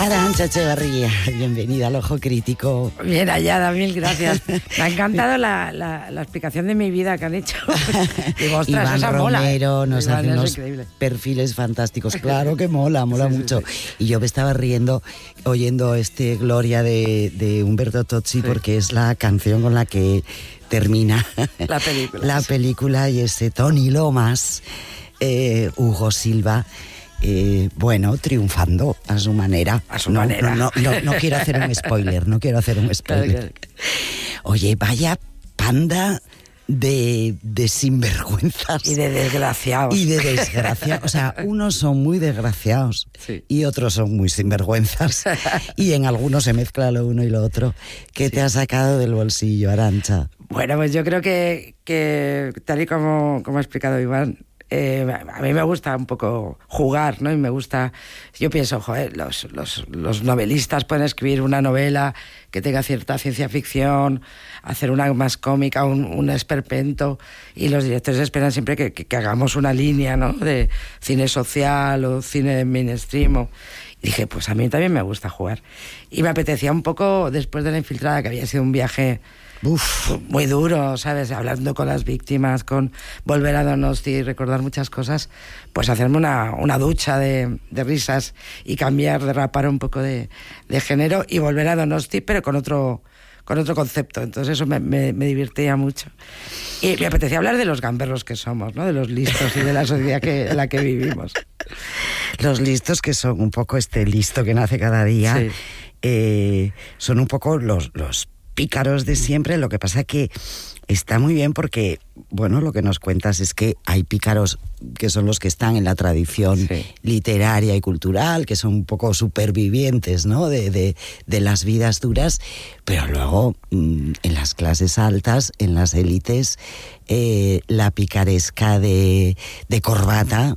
Arantxa Echevarría, bienvenida al Ojo Crítico. Bien hallada, mil gracias. Me ha encantado la explicación de mi vida que han hecho. Digo, ostras, Iván esa Romero mola. nos hace unos perfiles fantásticos. Claro que mola mucho. Sí. Y yo me estaba riendo oyendo Gloria de Umberto Tozzi, sí, porque es la canción con la que termina la película y ese Tony Lomas, Hugo Silva. Bueno, triunfando a su manera. No quiero hacer un spoiler, Oye, vaya panda de sinvergüenzas. Y de desgraciados. O sea, unos son muy desgraciados, sí, y otros son muy sinvergüenzas. Y en algunos se mezcla lo uno y lo otro. ¿Qué te ha sacado del bolsillo, Arantxa? Bueno, pues yo creo que tal y como ha explicado Iván, a mí me gusta un poco jugar, ¿no? Y me gusta, yo pienso, joder, los novelistas pueden escribir una novela que tenga cierta ciencia ficción, hacer una más cómica, un esperpento, y los directores esperan siempre que hagamos una línea, ¿no? De cine social o cine mainstream. Y dije, pues a mí también me gusta jugar. Y me apetecía un poco, después de La Infiltrada, que había sido un viaje muy duro, ¿sabes? Hablando con las víctimas, con volver a Donosti y recordar muchas cosas, pues hacerme una ducha de risas y derrapar un poco de género y volver a Donosti, pero con otro concepto. Entonces eso me divertía mucho. Y me apetecía hablar de los gamberros que somos, ¿no? De los listos y de la sociedad en la que vivimos. Los listos, que son un poco listo que nace cada día, sí, son un poco los pícaros de siempre. Lo que pasa que está muy bien porque, bueno, lo que nos cuentas es que hay pícaros que son los que están en la tradición, sí, literaria y cultural, que son un poco supervivientes, ¿no? de las vidas duras, pero luego en las clases altas, en las élites, la picaresca de corbata,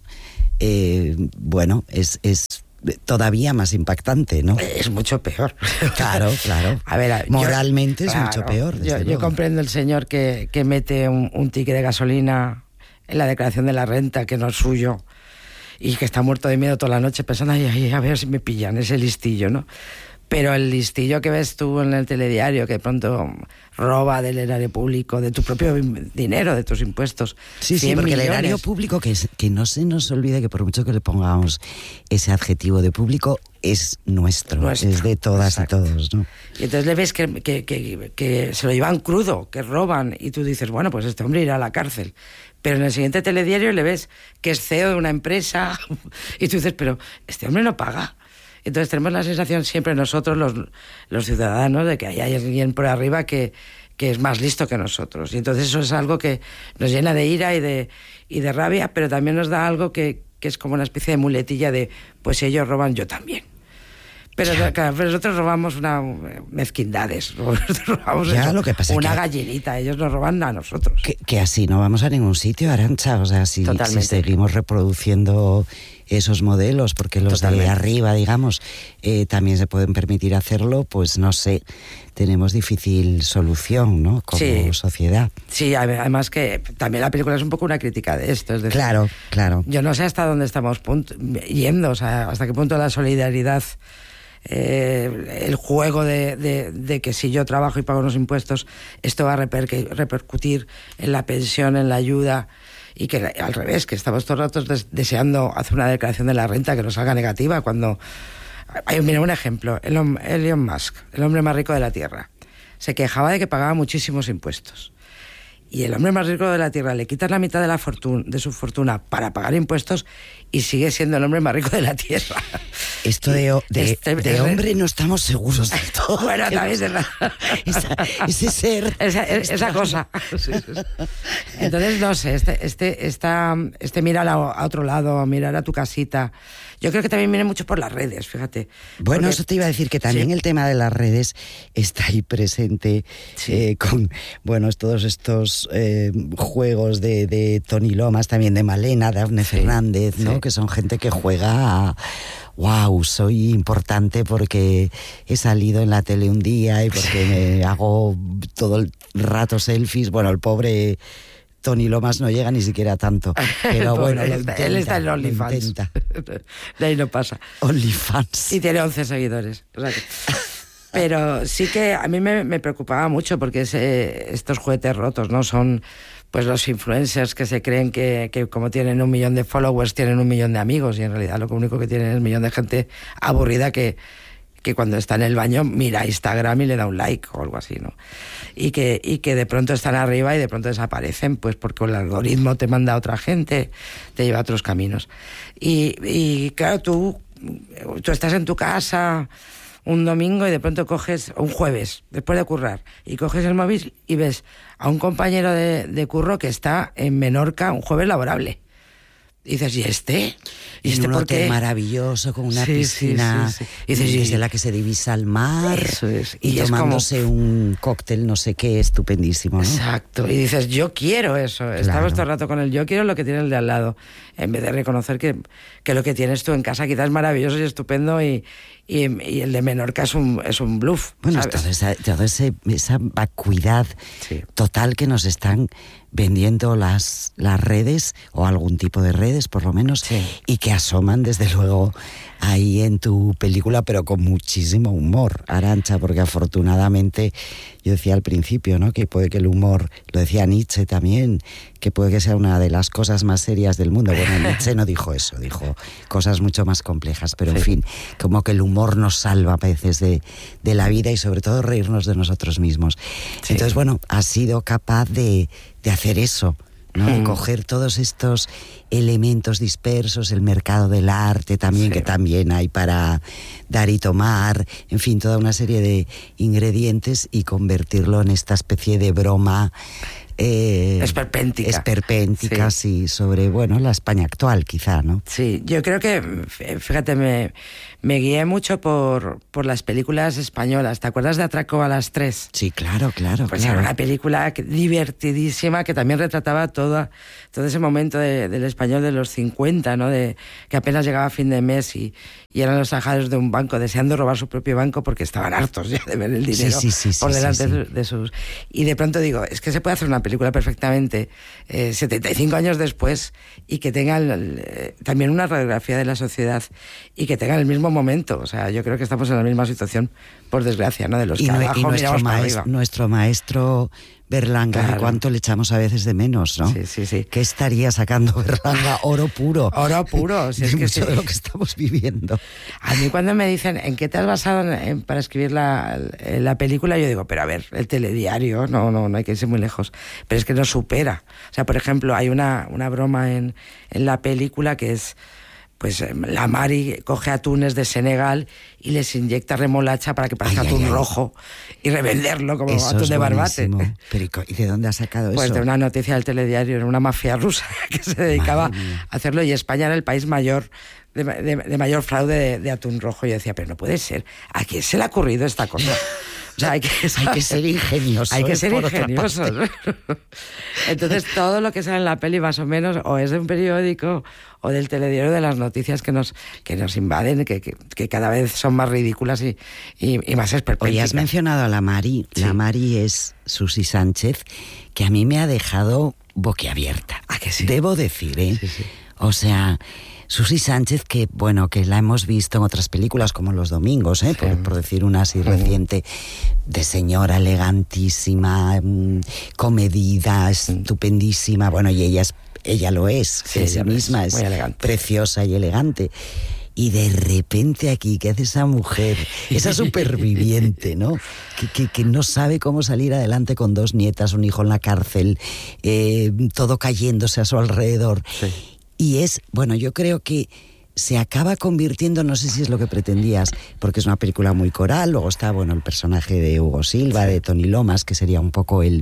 bueno, es todavía más impactante, ¿no? Es mucho peor. Claro. A ver, moralmente es mucho peor. Yo comprendo el señor que mete un ticket de gasolina en la declaración de la renta, que no es suyo, y que está muerto de miedo toda la noche pensando, ay, a ver si me pillan, ese listillo, ¿no? Pero el listillo que ves tú en el telediario, que de pronto roba del erario público, de tu propio dinero, de tus impuestos. Sí, porque millones. El erario público, que no se nos olvide que por mucho que le pongamos ese adjetivo de público, es nuestro, es de todas, exacto, y todos, ¿no? Y entonces le ves que se lo llevan crudo, que roban, y tú dices, bueno, pues este hombre irá a la cárcel. Pero en el siguiente telediario le ves que es CEO de una empresa, y tú dices, pero este hombre no paga. Entonces tenemos la sensación siempre nosotros, los ciudadanos, de que hay alguien por arriba que es más listo que nosotros. Y entonces eso es algo que nos llena de ira y de rabia, pero también nos da algo que es como una especie de muletilla de, pues si ellos roban, yo también. Pero nosotros robamos mezquindades, robamos lo que pasa una gallinita, ellos nos roban a nosotros. Que así no vamos a ningún sitio, Arantxa, o sea, si seguimos reproduciendo esos modelos, porque los de arriba, digamos, también se pueden permitir hacerlo, pues no sé, tenemos difícil solución, ¿no? Como sociedad. Sí, además que también la película es un poco una crítica de esto. Es decir, claro. Yo no sé hasta dónde estamos yendo, o sea, hasta qué punto la solidaridad, el juego de que si yo trabajo y pago unos impuestos, esto va a repercutir en la pensión, en la ayuda, y que al revés, que estamos todos los ratos deseando hacer una declaración de la renta que nos salga negativa cuando... Mira, un ejemplo, Elon Musk, el hombre más rico de la Tierra, se quejaba de que pagaba muchísimos impuestos. Y el hombre más rico de la Tierra le quitas la mitad de su fortuna para pagar impuestos y sigue siendo el hombre más rico de la Tierra. Esto de hombre no estamos seguros del todo. Bueno, también es verdad. Ese ser. Esa cosa. Sí. Entonces, no sé, este mirar a otro lado, mirar a tu casita. Yo creo que también viene mucho por las redes, fíjate. Bueno, porque, eso te iba a decir, que también el tema de las redes está ahí presente, con, bueno, todos estos juegos de Tony Lomas, también de Malena, de Dafne Fernández, ¿no? Que son gente que juega a... Wow, soy importante porque he salido en la tele un día y porque me hago todo el rato selfies. Bueno, el pobre Tony Lomas no llega ni siquiera tanto. Pero bueno, él está en OnlyFans. De ahí no pasa. OnlyFans. Y tiene 11 seguidores. O sea que... Pero sí que a mí me preocupaba mucho porque estos juguetes rotos, ¿no? Son pues los influencers que se creen que como tienen 1 millón de followers tienen 1 millón de amigos, y en realidad lo único que tienen es 1 millón de gente aburrida que cuando está en el baño mira Instagram y le da un like o algo así, ¿no? Y que de pronto están arriba y de pronto desaparecen, pues porque el algoritmo te manda a otra gente, te lleva a otros caminos. Y claro, tú estás en tu casa un domingo y de pronto coges, un jueves, después de currar, y coges el móvil y ves a un compañero de curro que está en Menorca un jueves laborable. Y dices, ¿y este? ¿Y este un hotel maravilloso con una piscina y desde la que se divisa al mar? Eso es. Y tomándose un cóctel, no sé qué, estupendísimo, ¿no? Exacto. Y dices, yo quiero eso. Claro. Estamos todo el rato con yo quiero lo que tiene el de al lado. En vez de reconocer que lo que tienes tú en casa quizás es maravilloso y estupendo y el de Menorca es un bluff. Bueno, toda esa vacuidad total que nos están vendiendo las redes, o algún tipo de redes por lo menos, y que asoman desde luego ahí en tu película, pero con muchísimo humor, Arantxa, porque afortunadamente, yo decía al principio, ¿no?, que puede que el humor, lo decía Nietzsche también, que puede que sea una de las cosas más serias del mundo. Bueno, Nietzsche no dijo eso, dijo cosas mucho más complejas, pero en fin, como que el humor nos salva a veces de la vida y sobre todo reírnos de nosotros mismos. Entonces, bueno, has sido capaz de hacer eso, ¿no? De coger todos estos elementos dispersos, el mercado del arte también, que también hay para dar y tomar, en fin, toda una serie de ingredientes, y convertirlo en esta especie de broma esperpéntica, sí, sobre, bueno, la España actual, quizá, ¿no? Sí, yo creo que, fíjate, me guié mucho por las películas españolas. ¿Te acuerdas de Atraco a las 3? Sí, claro. Pues era una película divertidísima que también retrataba todo ese momento del español de los 50, ¿no? De que apenas llegaba a fin de mes y eran los trabajadores de un banco deseando robar su propio banco porque estaban hartos ya de ver el dinero por delante de sus... Y de pronto digo, es que se puede hacer una película perfectamente 75 años después y que tenga también una radiografía de la sociedad y que tenga el mismo momento. O sea, yo creo que estamos en la misma situación, por desgracia, ¿no? De los que abajo miramos para arriba. Nuestro maestro Berlanga, claro, cuánto le echamos a veces de menos, ¿no? Sí. ¿Qué estaría sacando Berlanga? Oro puro. Oro puro, si es que mucho de lo que estamos viviendo. A mí cuando me dicen, ¿en qué te has basado para escribir la película? Yo digo, pero a ver, el telediario, no hay que irse muy lejos. Pero es que no supera. O sea, por ejemplo, hay una broma en la película que es... Pues la Mari coge atunes de Senegal y les inyecta remolacha para que parezca atún rojo y revenderlo como eso atún de barbate. Pero, ¿y de dónde ha sacado pues eso? Pues de una noticia del telediario, era una mafia rusa que se dedicaba a hacerlo, y España era el país mayor de mayor fraude de atún rojo. Y yo decía, pero no puede ser, ¿a quién se le ha ocurrido esta cosa? O sea, hay que ser ingeniosos. Hay que ser ingeniosos. Entonces, todo lo que sale en la peli, más o menos, o es de un periódico o del telediario, de las noticias que nos invaden, que cada vez son más ridículas y más esperpénticas. Oye, has mencionado a la Mari. Sí. La Mari es Susi Sánchez, que a mí me ha dejado boquiabierta. ¿A que sí? Debo decir, ¿eh? Sí. O sea... Susi Sánchez, que la hemos visto en otras películas como Los Domingos, por decir una así reciente, de señora elegantísima, comedida, estupendísima, bueno, y ella lo es, ella misma es preciosa y elegante. Y de repente aquí, ¿qué hace esa mujer? Esa superviviente, ¿no? Que no sabe cómo salir adelante con 2 nietas, un hijo en la cárcel, todo cayéndose a su alrededor. Sí. Y yo creo que se acaba convirtiendo, no sé si es lo que pretendías, porque es una película muy coral. Luego está, el personaje de Hugo Silva, de Tony Lomas, que sería un poco el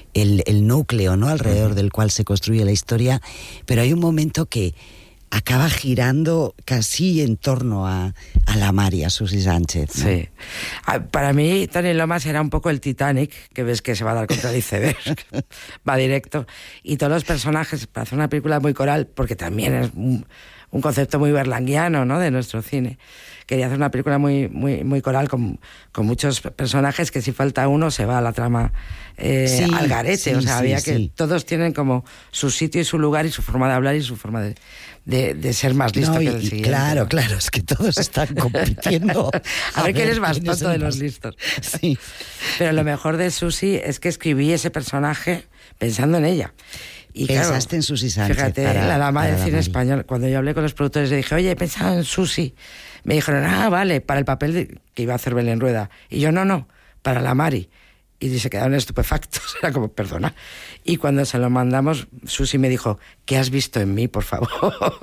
núcleo, ¿no?, alrededor del cual se construye la historia. Pero hay un momento que acaba girando casi en torno a la Mari, a Susi Sánchez, ¿no? Sí. Para mí, Tony Lomas era un poco el Titanic, que ves que se va a dar contra el iceberg, va directo. Y todos los personajes, para hacer una película muy coral, porque también es un concepto muy berlanguiano, ¿no?, de nuestro cine. Quería hacer una película muy, muy, muy coral, con muchos personajes que si falta uno se va a la trama al garete. O sea, había que todos tienen como su sitio y su lugar y su forma de hablar y su forma de ser más listo que el siguiente. Claro, claro, es que todos están compitiendo. a ver quién es más tonto de los listos. Sí. Pero lo mejor de Susi es que escribí ese personaje pensando en ella. Y pensaste claro, en Susi Sánchez. Fíjate, la dama del cine español. Cuando yo hablé con los productores le dije, oye, he pensado en Susi. Me dijeron, vale, para el papel que iba a hacer Belén Rueda. Y yo, no, para la Mari. Y se quedaron estupefactos. Era como, perdona. Y cuando se lo mandamos, Susi me dijo, ¿qué has visto en mí, por favor?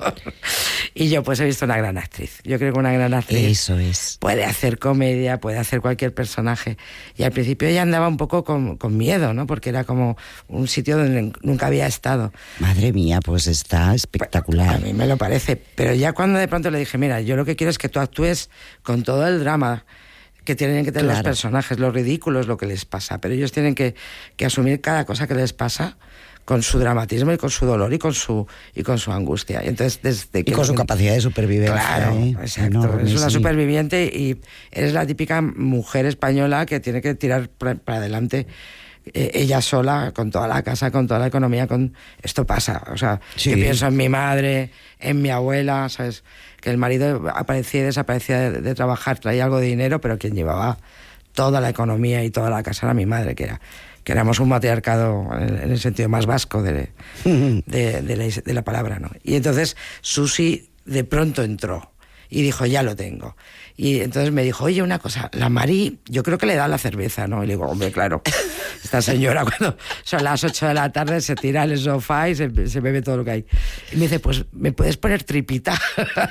Y yo, pues he visto una gran actriz. Yo creo que una gran actriz. Eso es. Puede hacer comedia, puede hacer cualquier personaje. Y al principio ella andaba un poco con miedo, ¿no? Porque era como un sitio donde nunca había estado. Madre mía, pues está espectacular. A mí me lo parece. Pero ya cuando de pronto le dije, mira, yo lo que quiero es que tú actúes con todo el drama que tienen que tener los personajes, lo ridículo es lo que les pasa, pero ellos tienen que asumir cada cosa que les pasa con su dramatismo y con su dolor y con su angustia. Y entonces con su capacidad de supervivencia. Claro, exacto. Enorme, es una superviviente y eres la típica mujer española que tiene que tirar para adelante ella sola, con toda la casa, con toda la economía, esto pasa. O sea, yo pienso en mi madre, en mi abuela, ¿sabes? Que el marido aparecía y desaparecía de trabajar, traía algo de dinero, pero quien llevaba toda la economía y toda la casa era mi madre, que éramos un matriarcado en el sentido más vasco de la palabra, ¿no? Y entonces Susi de pronto entró y dijo, ya lo tengo. Y entonces me dijo, oye, una cosa, la Mari, yo creo que le da la cerveza, ¿no? Y le digo, hombre, claro, esta señora cuando son las 8 de la tarde se tira en el sofá y se bebe todo lo que hay. Y me dice, pues, ¿me puedes poner tripita?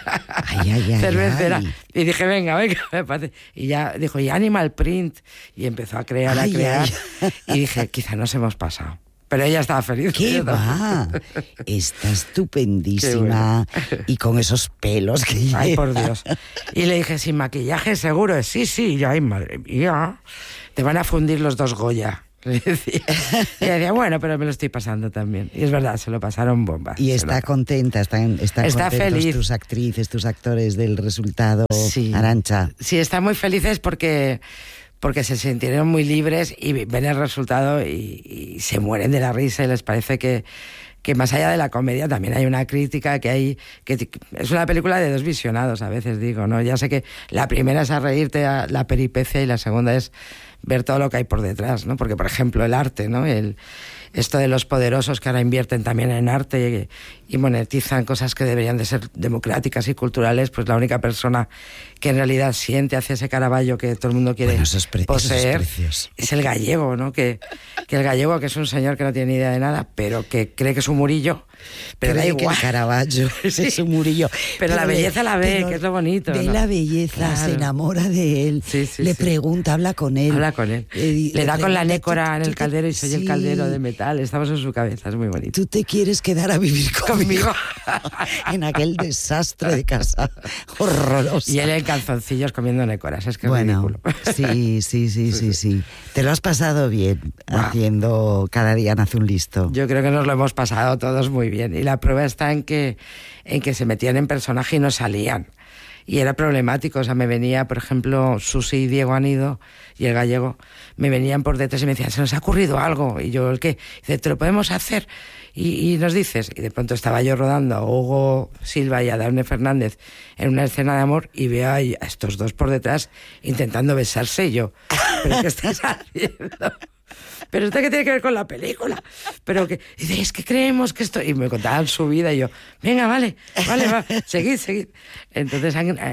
Cervecera. Y dije, venga, me parece. Y ya dijo, y Animal Print. Y empezó a crear. Y dije, quizá nos hemos pasado. Pero ella estaba feliz. ¿Qué va? Está estupendísima. Y con esos pelos que lleva. Ay, por Dios. Y le dije, sin maquillaje seguro. Sí. Y yo, ay, madre mía, te van a fundir los dos Goya. Le decía. Y ella decía, bueno, pero me lo estoy pasando también. Y es verdad, se lo pasaron bombas. Y está contenta, están contentos feliz. Tus actrices, tus actores del resultado, sí. Arantxa. Sí, están muy felices porque se sintieron muy libres y ven el resultado y se mueren de la risa y les parece que más allá de la comedia también hay una crítica que es una película de dos visionados, a veces digo, ¿no? Ya sé que la primera es a reírte a la peripecia y la segunda es ver todo lo que hay por detrás, ¿no? Porque, por ejemplo, el arte, ¿no? Esto de los poderosos que ahora invierten también en arte y monetizan cosas que deberían de ser democráticas y culturales, pues la única persona que en realidad siente hacia ese Caravaggio que todo el mundo quiere poseer es el gallego, ¿no? Que el gallego, que es un señor que no tiene ni idea de nada, pero que cree que es un Murillo, pero da igual. Que el Caravaggio es un Murillo. Pero la belleza la ve, que es lo bonito. Ve, ¿no? La belleza, claro. Se enamora de él, le pregunta, habla con él. Le da con la nécora en el caldero y soy el caldero de metal. Estamos en su cabeza, es muy bonito. ¿Tú te quieres quedar a vivir conmigo? En aquel desastre de casa horroroso. Y él en calzoncillos comiendo nécoras, es que es ridículo. Sí. Te lo has pasado bien haciendo Cada día nace un listo. Yo creo que nos lo hemos pasado todos muy bien. Y la prueba está en que se metían en personaje y no salían. Y era problemático, o sea, me venía, por ejemplo, Susi y Diego Anido y el gallego, me venían por detrás y me decían, se nos ha ocurrido algo. Y yo, ¿el qué? Dice, ¿te lo podemos hacer? Y nos dices, y de pronto estaba yo rodando a Hugo Silva y a Daphne Fernández en una escena de amor y veo a estos dos por detrás intentando besarse y yo, ¿pero qué estás haciendo? ¿Pero esto qué tiene que ver con la película? Pero que dice, es que creemos que esto... Y me contaban su vida y yo, venga, vale, seguid. Entonces,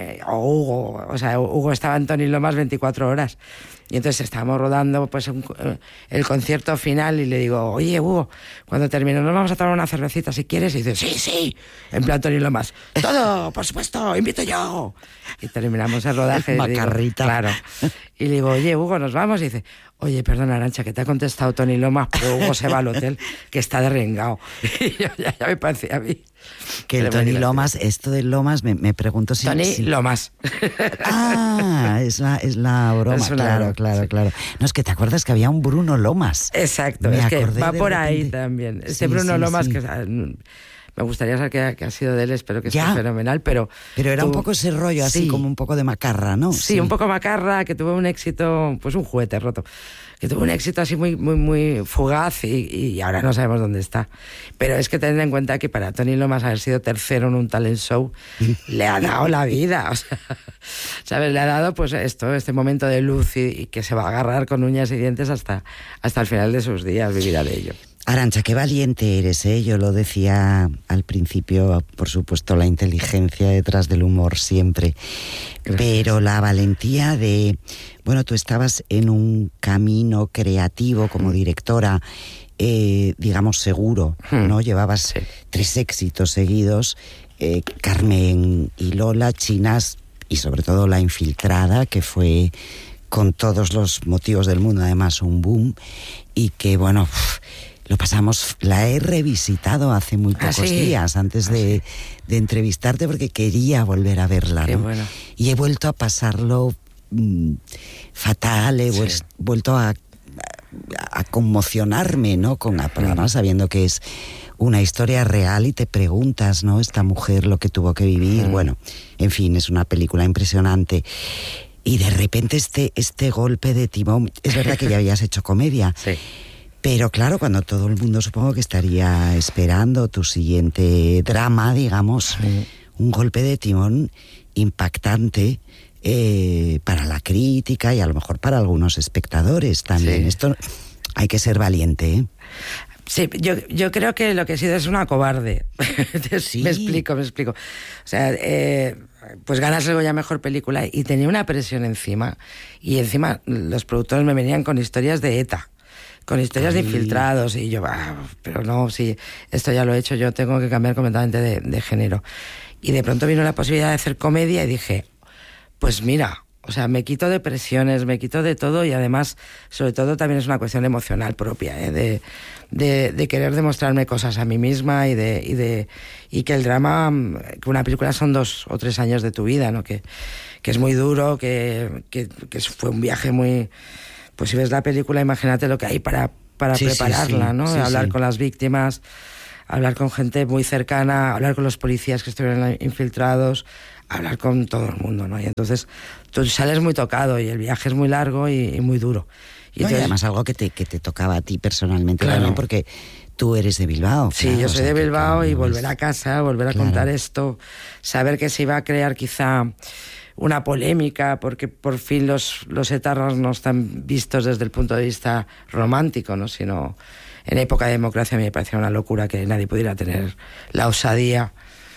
Hugo estaba en Tony Lomas 24 horas. Y entonces estábamos rodando pues el concierto final y le digo, oye, Hugo, cuando termine nos vamos a tomar una cervecita si quieres. Y dice, sí, en plan Tony Lomas. Todo, por supuesto, invito yo. Y terminamos el rodaje. Macarrita. Claro. Y le digo, oye, Hugo, nos vamos. Y dice, oye, perdona, Arantxa, que te ha contestado Tony Lomas, pero Hugo se va al hotel, que está derrengado. Y yo, ya me parecía a mí. Que el Tony Lomas, esto de Lomas, me pregunto si... Tony Lomas. Ah, es la broma, claro. No, es que te acuerdas que había un Bruno Lomas. Exacto, es que va por ahí también. Bruno Lomas, que Me gustaría saber qué ha sido de él, espero que esté fenomenal, pero era un poco ese rollo así, como un poco de macarra, ¿no? Sí, un poco macarra, que tuvo un éxito, pues un juguete roto, que tuvo un éxito así muy, muy, muy fugaz y ahora no sabemos dónde está. Pero es que tened en cuenta que para Tony Lomas haber sido tercero en un talent show le ha dado la vida, o sea, ¿sabes? Le ha dado pues este momento de luz y que se va a agarrar con uñas y dientes hasta el final de sus días, vivirá de ello. Arantxa, qué valiente eres, ¿eh? Yo lo decía al principio, por supuesto, la inteligencia detrás del humor siempre. Gracias. Pero la valentía de... Bueno, tú estabas en un camino creativo como directora, digamos, seguro, ¿no? Llevabas 3 éxitos seguidos, Carmen y Lola, Chinas y sobre todo La Infiltrada, que fue con todos los motivos del mundo, además, un boom, y que, bueno... Lo pasamos, la he revisitado hace muy pocos días antes de entrevistarte porque quería volver a verla, ¿no? Bueno. Y he vuelto a pasarlo fatal, he vuelto a conmocionarme, ¿no? Con la programa, sabiendo que es una historia real y te preguntas, ¿no? Esta mujer lo que tuvo que vivir, bueno, en fin, es una película impresionante. Y de repente este golpe de timón, es verdad que ya habías hecho comedia. Sí. Pero claro, cuando todo el mundo supongo que estaría esperando tu siguiente drama, digamos, un golpe de timón impactante para la crítica y a lo mejor para algunos espectadores también. Sí. Esto hay que ser valiente, ¿eh? Sí, yo creo que lo que he sido es una cobarde. Sí. Me explico. O sea, pues ganas el Goya Mejor Película y tenía una presión encima. Y encima los productores me venían con historias de ETA. Con historias de infiltrados, y yo, pero no, sí, esto ya lo he hecho, yo tengo que cambiar completamente de género. Y de pronto vino la posibilidad de hacer comedia y dije, pues mira, o sea, me quito de presiones, me quito de todo y además, sobre todo, también es una cuestión emocional propia, de querer demostrarme cosas a mí misma y que el drama, que una película son 2 o 3 años de tu vida, ¿no? Que es muy duro, que fue un viaje muy... Pues si ves la película, imagínate lo que hay para prepararla, ¿no? Hablar con las víctimas, hablar con gente muy cercana, hablar con los policías que estuvieron infiltrados, hablar con todo el mundo, ¿no? Y entonces tú sales muy tocado y el viaje es muy largo y muy duro. Y además algo que te tocaba a ti personalmente, claro, también, porque tú eres de Bilbao. Sí, claro, yo soy de Bilbao y volver a casa, volver a contar esto, saber que se iba a crear quizá... una polémica, porque por fin los etarras no están vistos desde el punto de vista romántico, ¿no? Sino en época de democracia me parecía una locura que nadie pudiera tener la osadía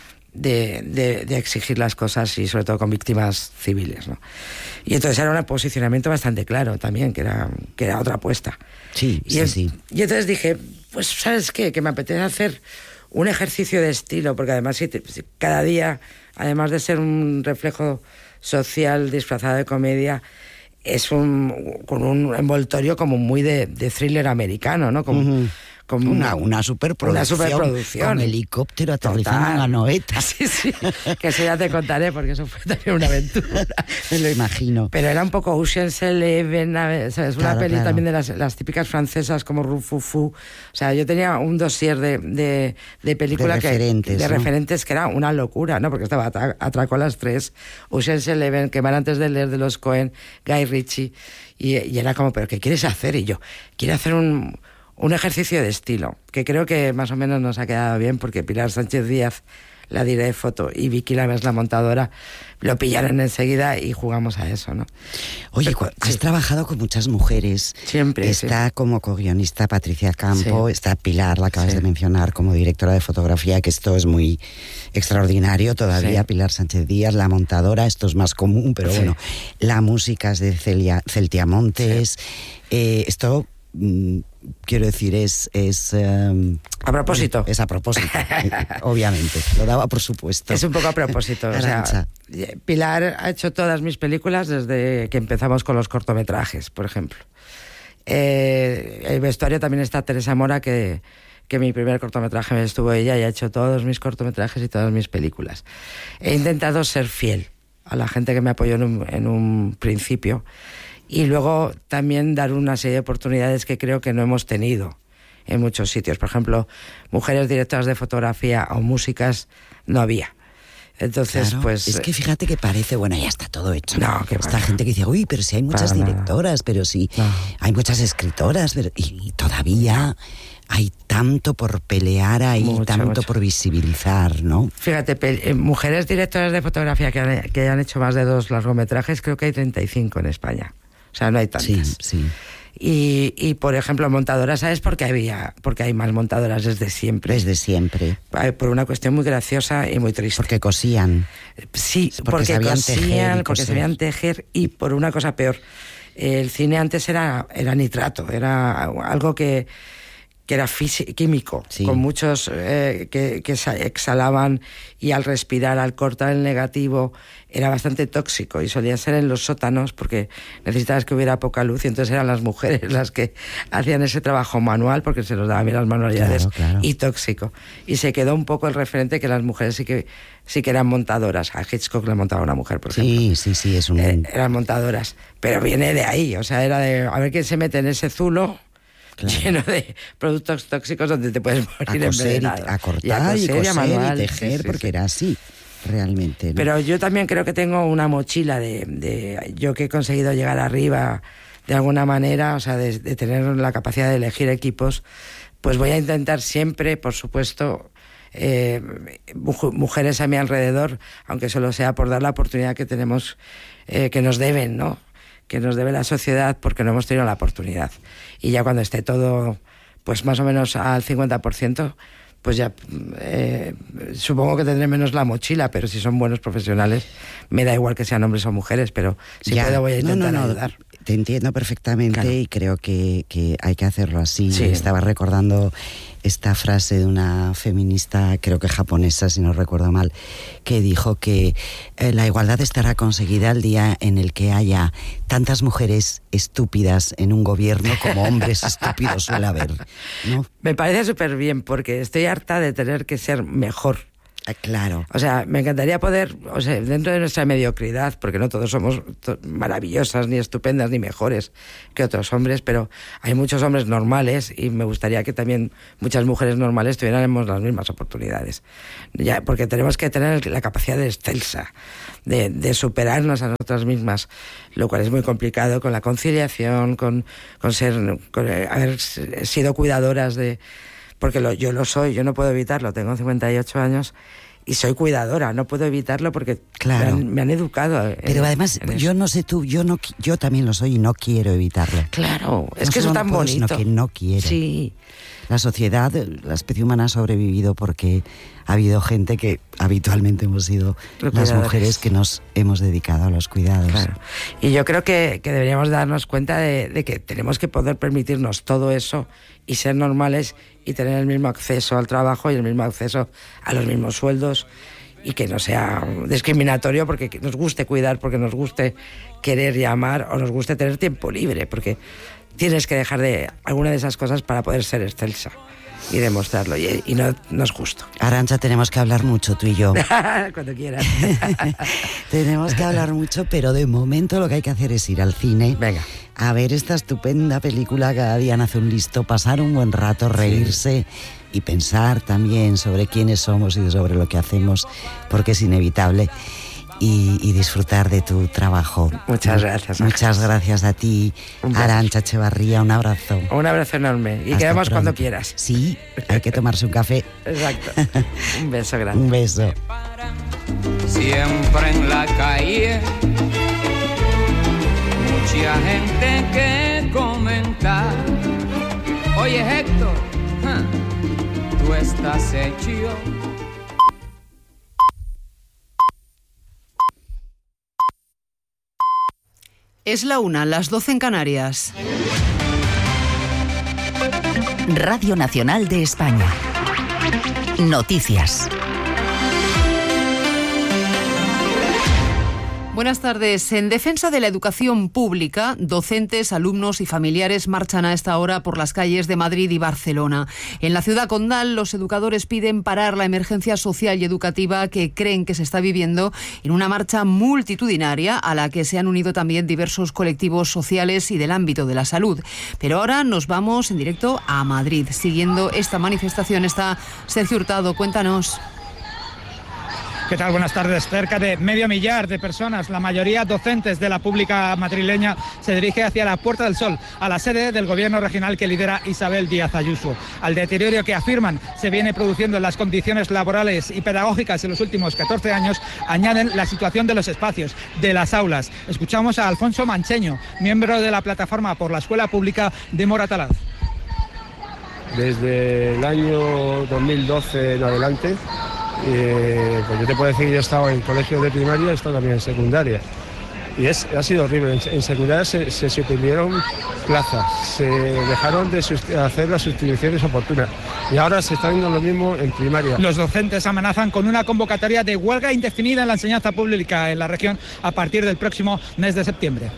de exigir las cosas y sobre todo con víctimas civiles, ¿no? Y entonces era un posicionamiento bastante claro también, que era otra apuesta. Sí. Y entonces dije, pues ¿sabes qué? Que me apetece hacer un ejercicio de estilo, porque además si cada día, además de ser un reflejo social disfrazado de comedia, es con un envoltorio como muy de thriller americano, ¿no? Como una superproducción. Con helicóptero aterrizando en la Noeta. Sí, que eso ya te contaré, porque eso fue también una aventura. Me lo imagino. Pero era un poco Ocean's Eleven, ¿sabes? Una peli también de las típicas francesas como Rufufu. O sea, yo tenía un dossier de películas de referentes que era una locura, ¿no? Porque estaba Atraco a las 3, Ocean's Eleven, que van antes de leer de los Coen, Guy Ritchie, y era como, ¿pero qué quieres hacer? Y yo, quiero hacer un ejercicio de estilo, que creo que más o menos nos ha quedado bien, porque Pilar Sánchez Díaz, la directora de foto, y Vicky Lames, la montadora, lo pillaron enseguida y jugamos a eso, ¿no? Oye, has trabajado con muchas mujeres. Siempre. Está como co-guionista Patricia Campo, está Pilar, la acabas de mencionar, como directora de fotografía, que esto es muy extraordinario todavía, Pilar Sánchez Díaz, la montadora, esto es más común, pero bueno, la música es de Celtia Montes, esto... quiero decir, es a propósito. Es a propósito, obviamente. Lo daba por supuesto. Es un poco a propósito. O sea, Pilar ha hecho todas mis películas desde que empezamos con los cortometrajes, por ejemplo. El vestuario también está Teresa Mora, que mi primer cortometraje me estuvo ella, y ha hecho todos mis cortometrajes y todas mis películas. He intentado ser fiel a la gente que me apoyó en un principio, y luego también dar una serie de oportunidades que creo que no hemos tenido en muchos sitios. Por ejemplo, mujeres directoras de fotografía o músicas no había. Entonces, claro, pues... Es que fíjate que parece, bueno, ya está todo hecho. No, que esta gente que dice, uy, pero si hay muchas directoras, pero si hay muchas escritoras, pero, y todavía hay tanto por pelear, hay tanto por visibilizar, ¿no? Fíjate, mujeres directoras de fotografía que hayan hecho más de 2 largometrajes, creo que hay 35 en España. O sea, no hay tantas. Sí, sí. Y por ejemplo, montadoras, ¿sabes por qué hay más montadoras desde siempre? Desde siempre. Por una cuestión muy graciosa y muy triste. Porque cosían. Sí, porque sabían cosían, porque sabían tejer, y por una cosa peor. El cine antes era nitrato, era algo que era químico, sí, con muchos que exhalaban, y al respirar, al cortar el negativo, era bastante tóxico, y solía ser en los sótanos porque necesitabas que hubiera poca luz, y entonces eran las mujeres las que hacían ese trabajo manual porque se los daban bien las manualidades, claro. Y tóxico. Y se quedó un poco el referente que las mujeres sí que eran montadoras. A Hitchcock le montaba una mujer, por ejemplo. Sí, es un... eran montadoras, pero viene de ahí, o sea, era de a ver quién se mete en ese zulo. Claro. Lleno de productos tóxicos donde te puedes morir envenenado. A cortar y coser y tejer, sí, porque era así, realmente, ¿no? Pero yo también creo que tengo una mochila de yo que he conseguido llegar arriba de alguna manera, o sea, de tener la capacidad de elegir equipos, pues voy a intentar siempre, por supuesto, mujeres a mi alrededor, aunque solo sea por dar la oportunidad que tenemos, que nos deben, ¿no? Que nos debe la sociedad, porque no hemos tenido la oportunidad. Y ya cuando esté todo, pues más o menos al 50%, pues ya supongo que tendré menos la mochila, pero si son buenos profesionales, me da igual que sean hombres o mujeres, pero si puedo voy a intentar ayudar. Te entiendo perfectamente, claro. Y creo que hay que hacerlo así. Sí. Estaba recordando esta frase de una feminista, creo que japonesa, si no recuerdo mal, que dijo que la igualdad estará conseguida el día en el que haya tantas mujeres estúpidas en un gobierno como hombres estúpidos suele haber, ¿no? Me parece súper bien, porque estoy harta de tener que ser mejor. Claro. O sea, me encantaría poder, o sea, dentro de nuestra mediocridad, porque no todos somos maravillosas, ni estupendas, ni mejores que otros hombres, pero hay muchos hombres normales, y me gustaría que también muchas mujeres normales tuviéramos las mismas oportunidades. Ya, porque tenemos que tener la capacidad de excelsa, de superarnos a nosotras mismas, lo cual es muy complicado con la conciliación, con haber sido cuidadoras de... Porque yo lo soy, yo no puedo evitarlo, tengo 58 años y soy cuidadora, no puedo evitarlo porque claro. me han educado. Pero además, yo no sé tú, yo también lo soy y no quiero evitarlo. Claro, es que es tan bonito. Sino que no quiero. Sí. La sociedad, la especie humana ha sobrevivido porque ha habido gente que habitualmente hemos sido las mujeres que nos hemos dedicado a los cuidados. Claro. Y yo creo que deberíamos darnos cuenta de que tenemos que poder permitirnos todo eso y ser normales y tener el mismo acceso al trabajo y el mismo acceso a los mismos sueldos, y que no sea discriminatorio porque nos guste cuidar, porque nos guste querer y amar, o nos guste tener tiempo libre, porque tienes que dejar de alguna de esas cosas para poder ser excelsa y demostrarlo, y no es justo. Arantxa, tenemos que hablar mucho tú y yo. Cuando quieras. Tenemos que hablar mucho, pero de momento lo que hay que hacer es ir al cine. Venga. A ver esta estupenda película Cada día nace un listo, pasar un buen rato, reírse, y pensar también sobre quiénes somos y sobre lo que hacemos, porque es inevitable, y disfrutar de tu trabajo. Muchas gracias. Muchas gracias a ti, Arantxa Echevarría, un abrazo. Un abrazo enorme, y quedamos cuando quieras. Sí, hay que tomarse un café. Exacto. Un beso grande. Un beso. Siempre en la calle, mucha gente que comentar. Oye, Héctor, tú estás hecho. Es la 1, las 12 en Canarias. Radio Nacional de España. Noticias. Buenas tardes. En defensa de la educación pública, docentes, alumnos y familiares marchan a esta hora por las calles de Madrid y Barcelona. En la ciudad condal, los educadores piden parar la emergencia social y educativa que creen que se está viviendo en una marcha multitudinaria a la que se han unido también diversos colectivos sociales y del ámbito de la salud. Pero ahora nos vamos en directo a Madrid. Siguiendo esta manifestación está Sergio Hurtado. Cuéntanos. ¿Qué tal? Buenas tardes. Cerca de medio millar de personas, la mayoría docentes de la pública madrileña, se dirige hacia la Puerta del Sol, a la sede del gobierno regional que lidera Isabel Díaz Ayuso. Al deterioro que afirman se viene produciendo en las condiciones laborales y pedagógicas en los últimos 14 años, añaden la situación de los espacios, de las aulas. Escuchamos a Alfonso Mancheño, miembro de la plataforma por la escuela pública de Moratalaz. Desde el año 2012 en adelante, pues yo te puedo decir que yo he estado en colegios de primaria, he estado también en secundaria. Y ha sido horrible. En secundaria se suprimieron plazas, se dejaron de hacer las sustituciones oportunas. Y ahora se está viendo lo mismo en primaria. Los docentes amenazan con una convocatoria de huelga indefinida en la enseñanza pública en la región a partir del próximo mes de septiembre.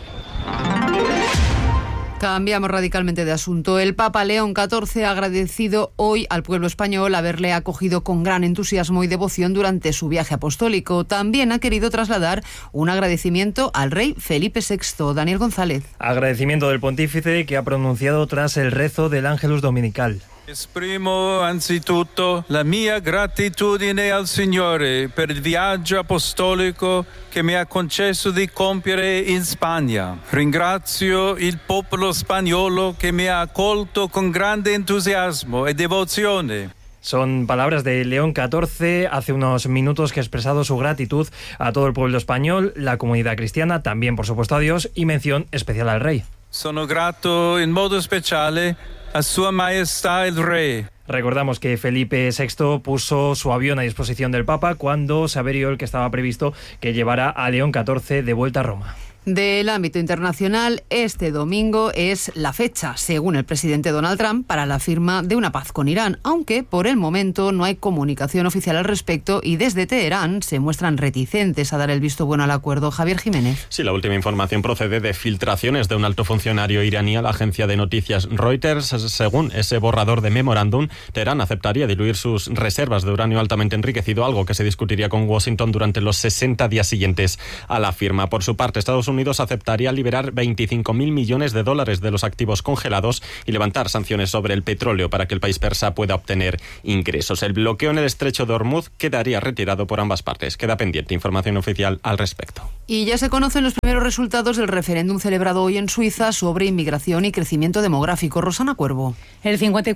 Cambiamos radicalmente de asunto. El Papa León XIV ha agradecido hoy al pueblo español haberle acogido con gran entusiasmo y devoción durante su viaje apostólico. También ha querido trasladar un agradecimiento al rey Felipe VI. Daniel González. Agradecimiento del pontífice que ha pronunciado tras el rezo del Ángelus Dominical. Esprimo anzitutto la mia gratitudine al Signore per il viaggio apostolico che mi ha concesso di compiere in Spagna. Ringrazio il popolo spagnolo che mi ha accolto con grande entusiasmo e devozione. Son palabras de León XIV hace unos minutos que ha expresado su gratitud a todo el pueblo español, la comunidad cristiana, también por supuesto a Dios y mención especial al rey. Sono grato in modo speciale a Sua Maestà il Re. Recordamos que Felipe VI puso su avión a disposición del Papa cuando se averió el que estaba previsto que llevara a León XIV de vuelta a Roma. Del ámbito internacional, este domingo es la fecha, según el presidente Donald Trump, para la firma de una paz con Irán, aunque por el momento no hay comunicación oficial al respecto y desde Teherán se muestran reticentes a dar el visto bueno al acuerdo. Javier Jiménez. Sí, la última información procede de filtraciones de un alto funcionario iraní a la agencia de noticias Reuters. Según ese borrador de memorándum, Teherán aceptaría diluir sus reservas de uranio altamente enriquecido, algo que se discutiría con Washington durante los 60 días siguientes a la firma. Por su parte, Estados Unidos aceptaría liberar 25.000 millones de dólares de los activos congelados y levantar sanciones sobre el petróleo para que el país persa pueda obtener ingresos. El bloqueo en el estrecho de Hormuz quedaría retirado por ambas partes. Queda pendiente información oficial al respecto. Y ya se conocen los primeros resultados del referéndum celebrado hoy en Suiza sobre inmigración y crecimiento demográfico. Rosana Cuervo. El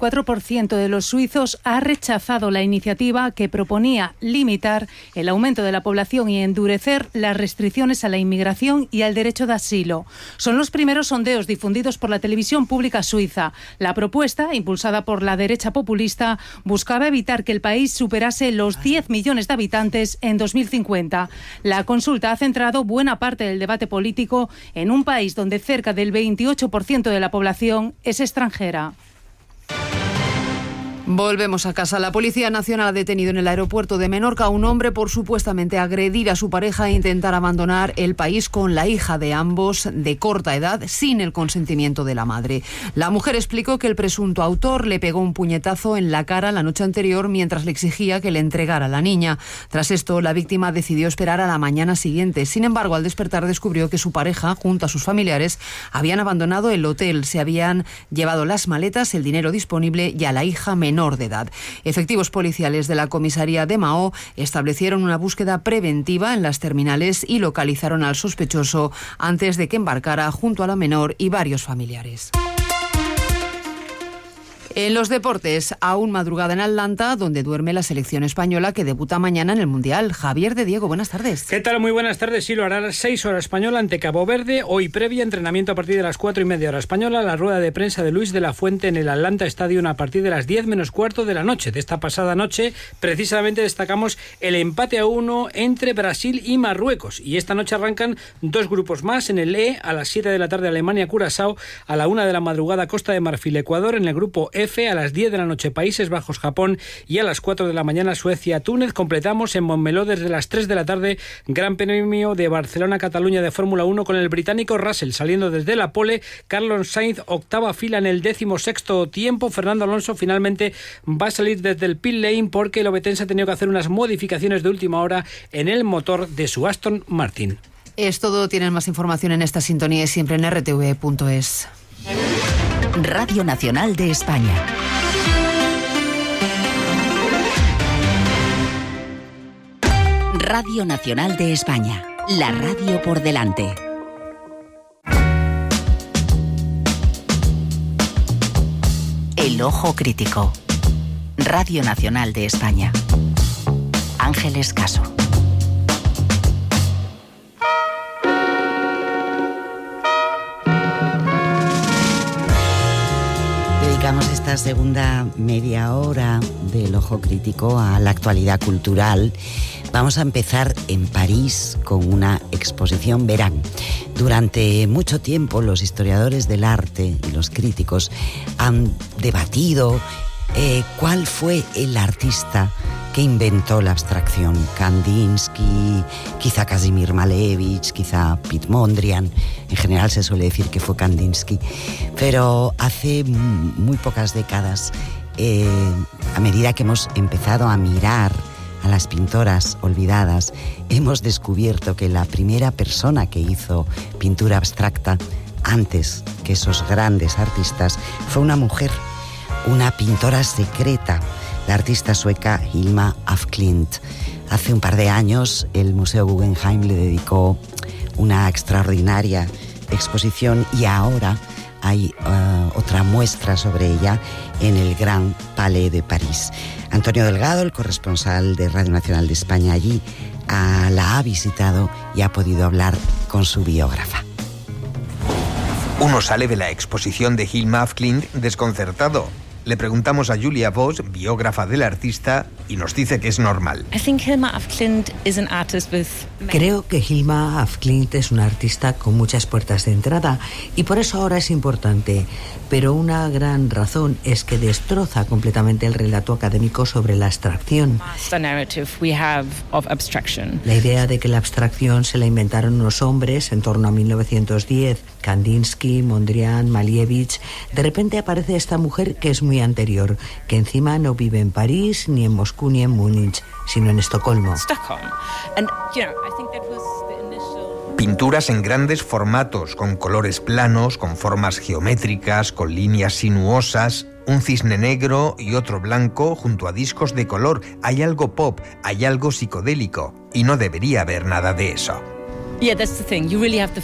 54% de los suizos ha rechazado la iniciativa que proponía limitar el aumento de la población y endurecer las restricciones a la inmigración y al derecho de asilo. Son los primeros sondeos difundidos por la televisión pública suiza. La propuesta, impulsada por la derecha populista, buscaba evitar que el país superase los 10 millones de habitantes en 2050. La consulta ha centrado buena parte del debate político en un país donde cerca del 28% de la población es extranjera. Volvemos a casa. La Policía Nacional ha detenido en el aeropuerto de Menorca a un hombre por supuestamente agredir a su pareja e intentar abandonar el país con la hija de ambos de corta edad sin el consentimiento de la madre. La mujer explicó que el presunto autor le pegó un puñetazo en la cara la noche anterior mientras le exigía que le entregara a la niña. Tras esto, la víctima decidió esperar a la mañana siguiente. Sin embargo, al despertar descubrió que su pareja, junto a sus familiares, habían abandonado el hotel, se habían llevado las maletas, el dinero disponible y a la hija menor de edad. Efectivos policiales de la comisaría de Mahó establecieron una búsqueda preventiva en las terminales y localizaron al sospechoso antes de que embarcara junto a la menor y varios familiares. En los deportes, aún madrugada en Atlanta, donde duerme la selección española que debuta mañana en el Mundial. Javier de Diego, buenas tardes. ¿Qué tal? Muy buenas tardes. Sí, lo hará a las 6 horas española ante Cabo Verde. Hoy previa entrenamiento a partir de las 4:30 hora española. La rueda de prensa de Luis de la Fuente en el Atlanta Stadium a partir de las 10 menos cuarto de la noche. De esta pasada noche, precisamente destacamos el empate a 1 entre Brasil y Marruecos. Y esta noche arrancan dos grupos más. En el E, a las 7 de la tarde Alemania-Curazao, a la 1 de la madrugada Costa de Marfil-Ecuador. En el grupo F, Jefe, a las 10 de la noche Países Bajos, Japón, y a las 4 de la mañana Suecia, Túnez. Completamos en Montmeló desde las 3 de la tarde Gran Premio de Barcelona-Cataluña de Fórmula 1 con el británico Russell saliendo desde la pole, Carlos Sainz octava fila en el 16º tiempo. Fernando Alonso finalmente va a salir desde el pit lane porque el obetense ha tenido que hacer unas modificaciones de última hora en el motor de su Aston Martin. Es todo. Tienen más información en esta sintonía y siempre en rtv.es. Radio Nacional de España. Radio Nacional de España. La radio por delante. El ojo crítico. Radio Nacional de España. Ángeles Caso. Dedicamos esta segunda media hora del ojo crítico a la actualidad cultural. Vamos a empezar en París con una exposición. Verán, durante mucho tiempo los historiadores del arte y los críticos han debatido cuál fue el artista que inventó la abstracción. Kandinsky, quizá Kazimir Malevich, quizá Piet Mondrian. En general se suele decir que fue Kandinsky. Pero hace muy pocas décadas, a medida que hemos empezado a mirar a las pintoras olvidadas, hemos descubierto que la primera persona que hizo pintura abstracta, antes que esos grandes artistas, fue una mujer, una pintora secreta, la artista sueca Hilma af Klint. Hace un par de años el Museo Guggenheim le dedicó una extraordinaria exposición y ahora hay otra muestra sobre ella en el Grand Palais de París. Antonio Delgado, el corresponsal de Radio Nacional de España allí, la ha visitado y ha podido hablar con su biógrafa. Uno sale de la exposición de Hilma af Klint desconcertado. Le preguntamos a Julia Voss, biógrafa del artista, y nos dice que es normal. Creo que Hilma af Klint es una artista con muchas puertas de entrada y por eso ahora es importante. Pero una gran razón es que destroza completamente el relato académico sobre la abstracción. La idea de que la abstracción se la inventaron unos hombres en torno a 1910, Kandinsky, Mondrian, Malevich. De repente aparece esta mujer que es muy anterior, que encima no vive en París, ni en Moscú, ni en Múnich, sino en Estocolmo. Pinturas en grandes formatos, con colores planos, con formas geométricas, con líneas sinuosas, un cisne negro y otro blanco junto a discos de color. Hay algo pop, hay algo psicodélico, y no debería haber nada de eso. Yeah, that's the thing. You really have to